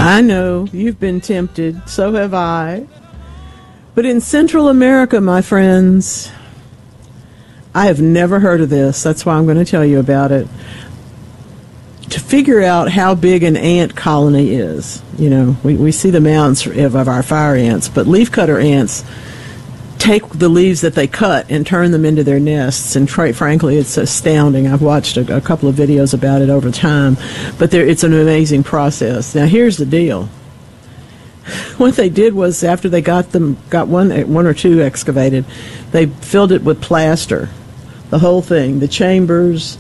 I know, you've been tempted, so have I. But in Central America, my friends, I have never heard of this. That's why I'm going to tell you about it. To figure out how big an ant colony is, you know, we see the mounds of our fire ants, but leafcutter ants take the leaves that they cut and turn them into their nests, and quite frankly, it's astounding. I've watched a couple of videos about it over time, but it's an amazing process. Now, here's the deal. What they did was, after they got one or two excavated, they filled it with plaster, the whole thing, the chambers,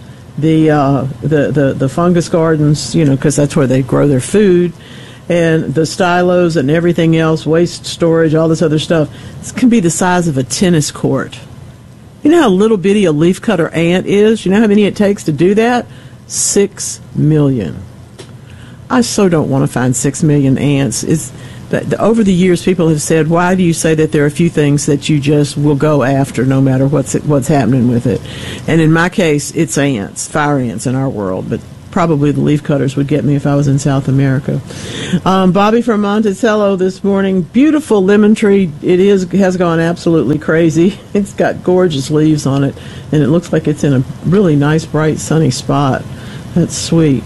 the fungus gardens, you know, because that's where they grow their food, and the stylos and everything else, waste storage, all this other stuff. This can be the size of a tennis court. You know how little bitty a leafcutter ant is? You know how many it takes to do that? 6 million. I so don't want to find 6 million ants. Over the years, people have said, why do you say that there are a few things that you just will go after no matter what's happening with it? And in my case, it's ants, fire ants in our world, but probably the leaf cutters would get me if I was in South America. Bobby from Monticello this morning. Beautiful lemon tree. It has gone absolutely crazy. It's got gorgeous leaves on it, and it looks like it's in a really nice, bright, sunny spot. That's sweet.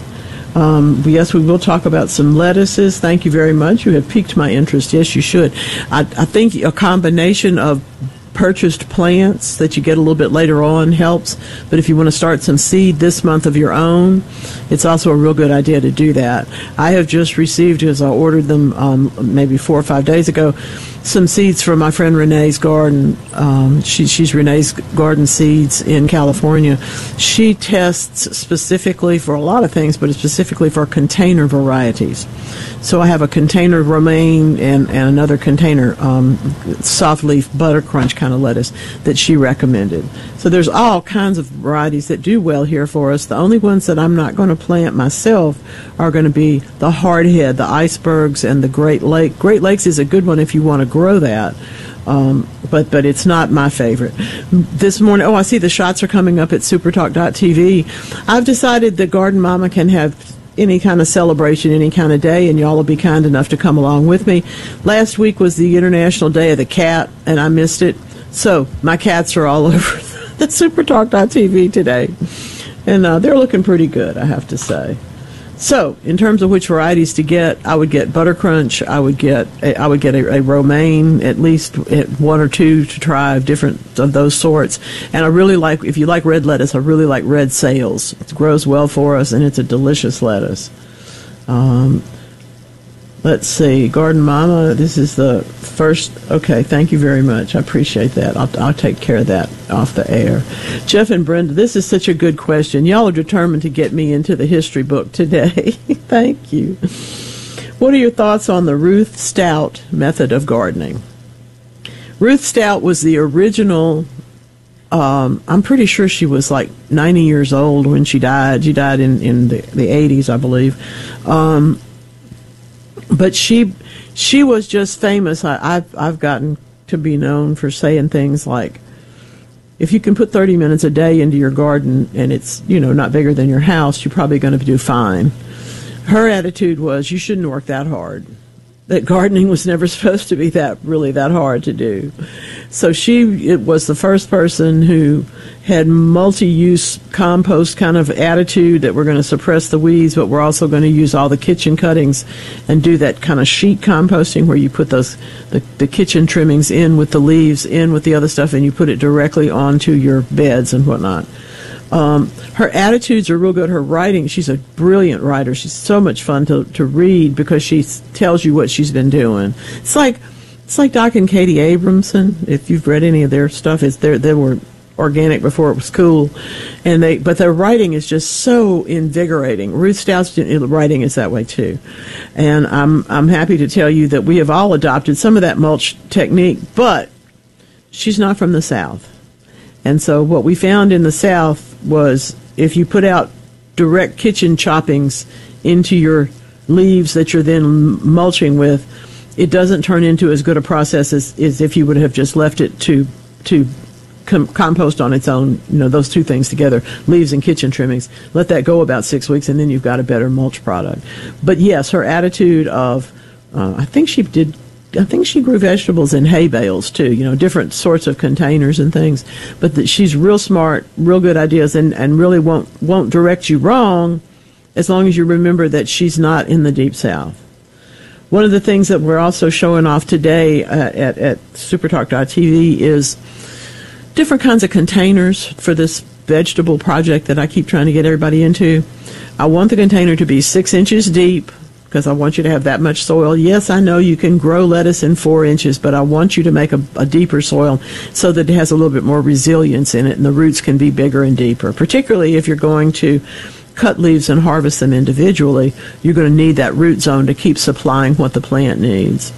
Yes, we will talk about some lettuces. Thank you very much. You have piqued my interest. Yes, you should. I think a combination of purchased plants that you get a little bit later on helps, but if you want to start some seed this month of your own, it's also a real good idea to do that. I have just received, as I ordered them maybe 4 or 5 days ago, some seeds from my friend Renee's garden. She's Renee's Garden Seeds in California. She tests specifically for a lot of things, but specifically for container varieties. So I have a container romaine and another container soft leaf butter crunch kind of lettuce that she recommended. So there's all kinds of varieties that do well here for us. The only ones that I'm not going to plant myself are going to be the hardhead, the icebergs, and the Great Lake. Great Lakes is a good one if you want to grow that. But it's not my favorite. This morning, I see the shots are coming up at supertalk.tv. I've decided that Garden Mama can have any kind of celebration, any kind of day, and y'all will be kind enough to come along with me. Last week was the International Day of the Cat, and I missed it. So my cats are all over the supertalk.tv today, and they're looking pretty good, I have to say. So, in terms of which varieties to get, I would get Butter Crunch. I would get a romaine, at least 1 or 2 to try of different of those sorts. And I really like, if you like red lettuce, I really like Red Sales. It grows well for us, and it's a delicious lettuce. Let's see, Garden Mama, this is the first. Okay, thank you very much. I appreciate that. I'll take care of that off the air. Jeff and Brenda, this is such a good question. Y'all are determined to get me into the history book today. Thank you. What are your thoughts on the Ruth Stout method of gardening? Ruth Stout was the original. I'm pretty sure she was like 90 years old when she died. She died in the 80s, I believe. But she was just famous. I've gotten to be known for saying things like, if you can put 30 minutes a day into your garden and it's, not bigger than your house, you're probably going to do fine. Her attitude was, you shouldn't work that hard. That gardening was never supposed to be that hard to do. So it was the first person who had multi-use compost kind of attitude, that we're going to suppress the weeds, but we're also going to use all the kitchen cuttings and do that kind of sheet composting where you put the kitchen trimmings in with the leaves, in with the other stuff, and you put it directly onto your beds and whatnot. Her attitudes are real good. Her writing, she's a brilliant writer. She's so much fun to read because she tells you what she's been doing. It's like Doc and Katie Abramson. If you've read any of their stuff, they were organic before it was cool, but their writing is just so invigorating. Ruth Stout's writing is that way too, and I'm happy to tell you that we have all adopted some of that mulch technique, but she's not from the South. And so what we found in the South was, if you put out direct kitchen choppings into your leaves that you're then mulching with, it doesn't turn into as good a process as if you would have just left it to compost on its own, those two things together, leaves and kitchen trimmings. Let that go about 6 weeks, and then you've got a better mulch product. But yes, her attitude of, I think she grew vegetables in hay bales too, different sorts of containers and things. But that she's real smart, real good ideas, and really won't direct you wrong, as long as you remember that she's not in the Deep South. One of the things that we're also showing off today at supertalk.tv is different kinds of containers for this vegetable project that I keep trying to get everybody into. I want the container to be 6 inches deep because I want you to have that much soil. Yes, I know you can grow lettuce in 4 inches, but I want you to make a deeper soil so that it has a little bit more resilience in it and the roots can be bigger and deeper, particularly if you're going to cut leaves and harvest them individually. You're going to need that root zone to keep supplying what the plant needs.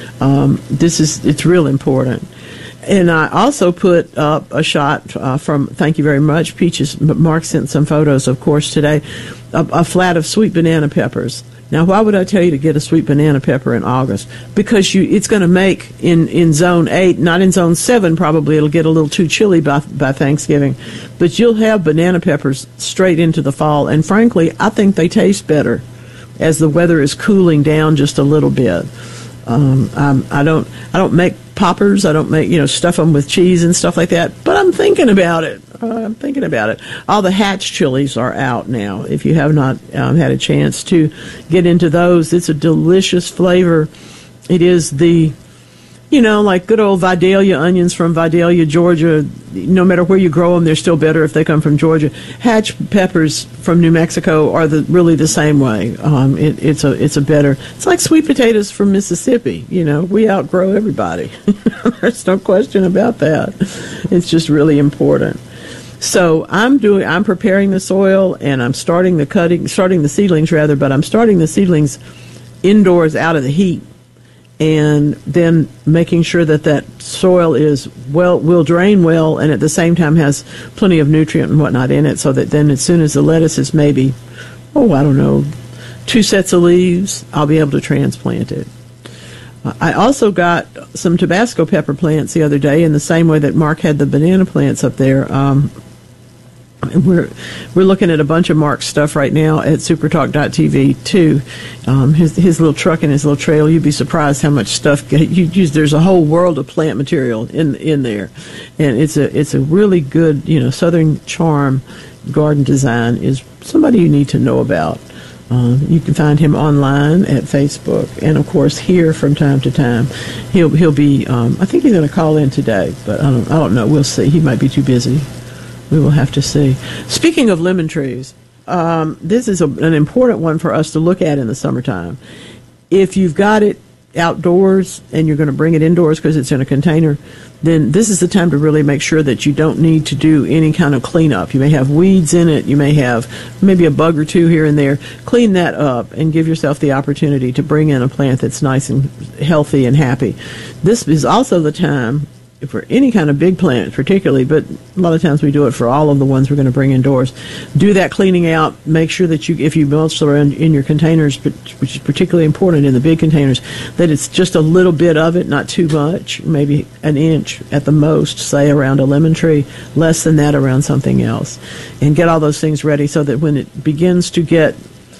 It's real important. And I also put up a shot from, thank you very much, Peaches. Mark sent some photos, of course, today, a flat of sweet banana peppers. Now, why would I tell you to get a sweet banana pepper in August? Because it's going to make in zone 8, not in zone 7 probably. It'll get a little too chilly by Thanksgiving. But you'll have banana peppers straight into the fall. And frankly, I think they taste better as the weather is cooling down just a little bit. I don't make poppers. I don't make, stuff them with cheese and stuff like that. But I'm thinking about it. All the Hatch chilies are out now. If you have not had a chance to get into those, it's a delicious flavor. It is like good old Vidalia onions from Vidalia, Georgia. No matter where you grow them, they're still better if they come from Georgia. Hatch peppers from New Mexico are really the same way. It's like sweet potatoes from Mississippi. We outgrow everybody. There's no question about that. It's just really important. So I'm preparing the soil, and I'm starting the seedlings rather, but I'm starting the seedlings indoors out of the heat, and then making sure that soil will drain well, and at the same time has plenty of nutrient and whatnot in it, so that then as soon as the lettuce is maybe, 2 sets of leaves, I'll be able to transplant it. I also got some Tabasco pepper plants the other day in the same way that Mark had the banana plants up there. We're looking at a bunch of Mark's stuff right now at supertalk.tv too. His little truck and his little trailer. You'd be surprised how much stuff you use. There's a whole world of plant material in there, and it's a really good Southern Charm garden design is somebody you need to know about. You can find him online at Facebook, and of course here from time to time. He'll be. I think he's going to call in today, but I don't know. We'll see. He might be too busy. We will have to see. Speaking of lemon trees, this is an important one for us to look at in the summertime. If you've got it outdoors and you're going to bring it indoors because it's in a container, then this is the time to really make sure that you don't need to do any kind of cleanup. You may have weeds in it. You may have maybe a bug or two here and there. Clean that up and give yourself the opportunity to bring in a plant that's nice and healthy and happy. This is also the time for any kind of big plant particularly, but a lot of times we do it for all of the ones we're going to bring indoors. Do that cleaning out. Make sure that if you mulch around in your containers, which is particularly important in the big containers, that it's just a little bit of it, not too much, maybe an inch at the most, say around a lemon tree, less than that around something else. And get all those things ready so that when it begins to get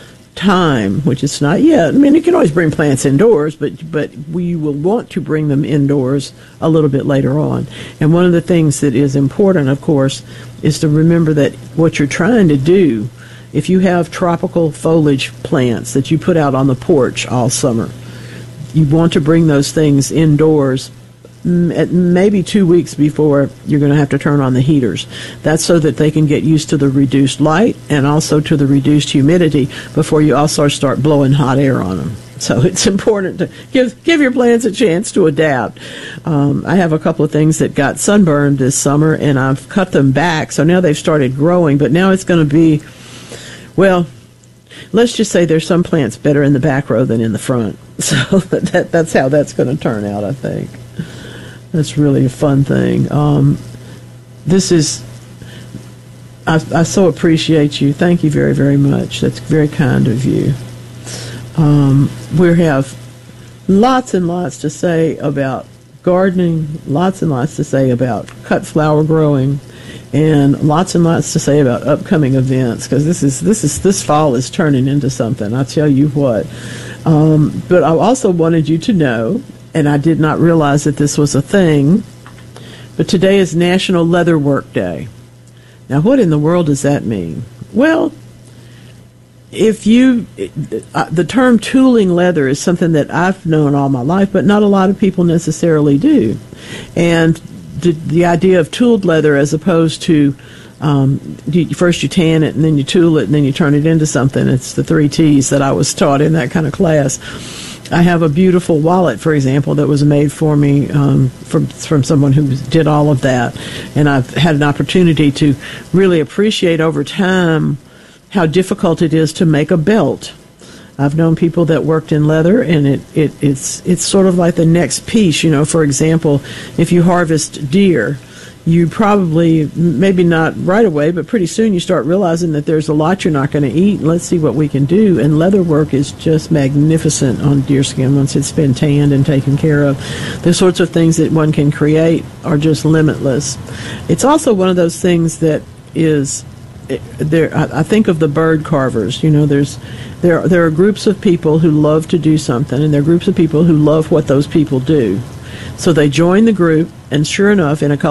time, which it's not yet. I mean, you can always bring plants indoors, but we will want to bring them indoors a little bit later on. And one of the things that is important, of course, is to remember that what you're trying to do, if you have tropical foliage plants that you put out on the porch all summer, you want to bring those things indoors at maybe 2 weeks before you're going to have to turn on the heaters. That's so that they can get used to the reduced light and also to the reduced humidity before you also start blowing hot air on them. So it's important to give your plants a chance to adapt. I have a couple of things that got sunburned this summer, and I've cut them back, so now they've started growing, but now it's going to be, well, let's just say there's some plants better in the back row than in the front. So that's how that's going to turn out, I think. That's really a fun thing. I so appreciate you. Thank you very, very much. That's very kind of you. We have lots and lots to say about gardening, lots and lots to say about cut flower growing, and lots to say about upcoming events, because this fall is turning into something. I tell you what. But I also wanted you to know, and I did not realize that this was a thing, but today is National Leatherwork Day. Now, what in the world does that mean? Well, the term tooling leather is something that I've known all my life, but not a lot of people necessarily do. And the idea of tooled leather, as opposed to first you tan it and then you tool it and then you turn it into something. It's the 3 T's that I was taught in that kind of class. I have a beautiful wallet, for example, that was made for me from someone who did all of that. And I've had an opportunity to really appreciate over time how difficult it is to make a belt. I've known people that worked in leather, and it's sort of like the next piece. For example, if you harvest deer, you probably, maybe not right away, but pretty soon you start realizing that there's a lot you're not going to eat. Let's see what we can do. And leather work is just magnificent on deerskin once it's been tanned and taken care of. The sorts of things that one can create are just limitless. It's also one of those things that is there. I think of the bird carvers. There are groups of people who love to do something, and there are groups of people who love what those people do. So they join the group, and sure enough, in a couple